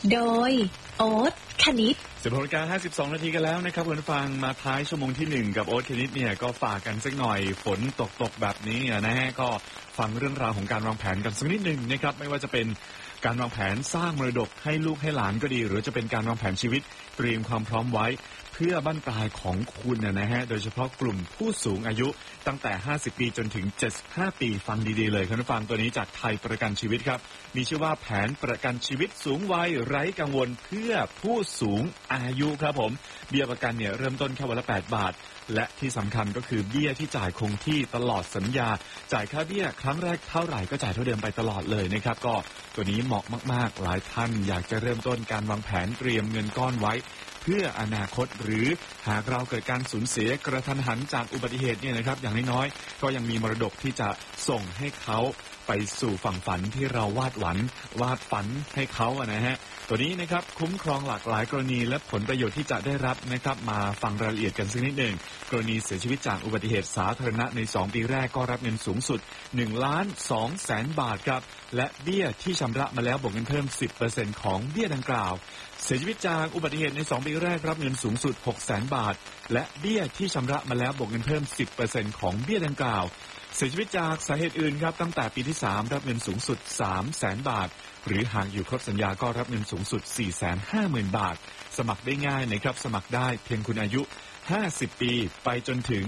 โดยโอ๊ตคณิต 16:52 นาทีกันแล้วนะครับคุณผู้ฟังมาท้ายชั่วโมงที่1กับโอ๊ตคณิตเนี่ยก็ฝากกันสักหน่อยฝนตกแบบนี้นะฮะก็ฟังเรื่องราวของการวางแผนกันสักนิดนึงนะครับไม่ว่าจะเป็นการวางแผนสร้างมรดกให้ลูกให้หลานก็ดีหรือจะเป็นการวางแผนชีวิตเตรียมความพร้อมไว้เพื่อบั้นปลายของคุณนะฮะโดยเฉพาะกลุ่มผู้สูงอายุตั้งแต่50ปีจนถึง75ปีฟังดีๆเลยคุณผู้ฟังตัวนี้จากไทยประกันชีวิตครับมีชื่อว่าแผนประกันชีวิตสูงวัยไร้กังวลเพื่อผู้สูงอายุครับผมเบี้ยประกันเนี่ยเริ่มต้นแค่วันละ8 บาทและที่สำคัญก็คือเบี้ยที่จ่ายคงที่ตลอดสัญญาจ่ายค่าเบี้ยครั้งแรกเท่าไหร่ก็จ่ายเท่าเดิมไปตลอดเลยนะครับก็ตัวนี้เหมาะมากๆหลายท่านอยากจะเริ่มต้นการวางแผนเตรียมเงินก้อนไว้เพื่ออนาคตหรือหากเราเกิดการสูญเสียกระทันหันจากอุบัติเหตุเนี่ยนะครับอย่างน้อยๆก็ยังมีมรดกที่จะส่งให้เขาไปสู่ฝั่งฝันที่เราวาดฝันให้เขานะฮะตัวนี้นะครับคุ้มครองหลากหลายกรณีและผลประโยชน์ที่จะได้รับนะครับมาฟังรายละเอียดกันสักนิดหนึ่งกรณีเสียชีวิตจากอุบัติเหตุสาธารณะใน2ปีแรกก็รับเงินสูงสุด1,200,000 บาทครับและเบี้ยที่ชำระมาแล้วบวกเงินเพิ่ม 10% ของเบี้ยดังกล่าวเสียชีวิตจากอุบัติเหตุใน2ปีแรกรับเงินสูงสุด 600,000 บาทและเบี้ยที่ชำระมาแล้วบวกเงินเพิ่ม 10% ของเบี้ยดังกล่าวเสียชีวิตจากสาเหตุอื่นครับตั้งแต่ปีที่3รับเงินสูงสุด 300,000 บาทหรือหากอยู่ครบสัญญาก็รับเงินสูงสุด 450,000 บาทสมัครได้ง่ายนะครับสมัครได้เพียงคุณอายุ50ปีไปจนถึง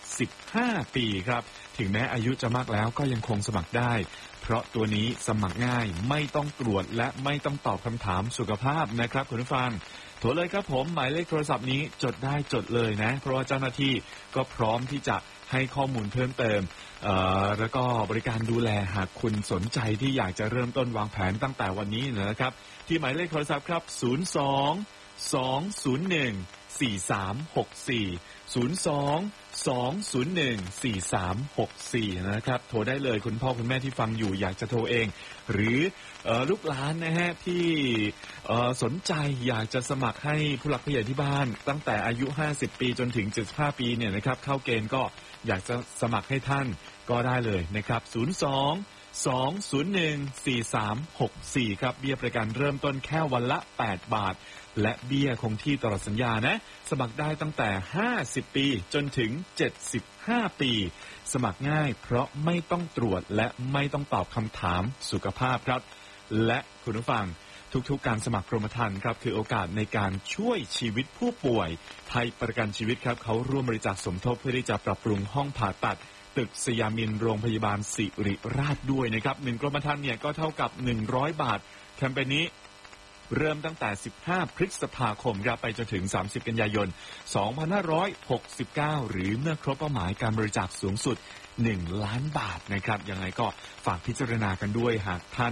75ปีครับถึงแม้อายุจะมากแล้วก็ยังคงสมัครได้เพราะตัวนี้สมัครง่ายไม่ต้องตรวจและไม่ต้องตอบคำถามสุขภาพนะครับคุณผู้ฟังโทรเลยครับผมหมายเลขโทรศัพท์นี้จดได้จดเลยนะเพราะว่าเจ้าหน้าที่ก็พร้อมที่จะให้ข้อมูลเพิ่มเติมแล้วก็บริการดูแลหากคุณสนใจที่อยากจะเริ่มต้นวางแผนตั้งแต่วันนี้นะครับที่หมายเลขโทรศัพท์ครับ02-201-4364 นะครับโทรได้เลยคุณพ่อคุณแม่ที่ฟังอยู่อยากจะโทรเองหรือลูกหลานนะฮะที่สนใจอยากจะสมัครให้ผู้หลักผู้ใหญ่ที่บ้านตั้งแต่อายุ50ปีจนถึง75ปีเนี่ยนะครับเข้าเกณฑ์ก็อยากจะสมัครให้ท่านก็ได้เลยนะครับ02-201-4364 ครับเบี้ยประกันเริ่มต้นแค่วันละ8 บาทและเบี้ยคงที่ตลอดสัญญานะสมัครได้ตั้งแต่50ปีจนถึง75ปีสมัครง่ายเพราะไม่ต้องตรวจและไม่ต้องตอบคำถามสุขภาพครับและคุณผู้ฟังทุกๆการสมัครกรมธรรม์ครับคือโอกาสในการช่วยชีวิตผู้ป่วยไทยประกันชีวิตครับเขาร่วมบริจาคสมทบเพื่อที่จะปรับปรุงห้องผ่าตัดตึกสยามินโรงพยาบาลสิริราชด้วยนะครับ1กรมธรรม์เนี่ยก็เท่ากับ100 บาทแคมเปญนี้เริ่มตั้งแต่15พฤษภาคมครับไปจนถึง30กันยายน2569หรือเมื่อครบเป้าหมายการบริจาคสูงสุด1 ล้านบาทนะครับยังไงก็ฝากพิจารณากันด้วยหากท่าน